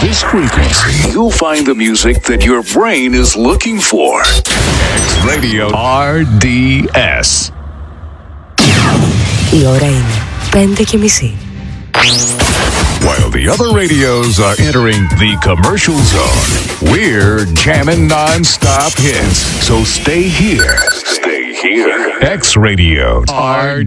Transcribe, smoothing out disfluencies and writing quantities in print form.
this frequency, you'll find the music that your brain is looking for. X Radio RDS. Η ώρα είναι 5:30. While the other radios are entering the commercial zone, we're jamming non-stop hits. So stay here. Stay here. X Radio RDS.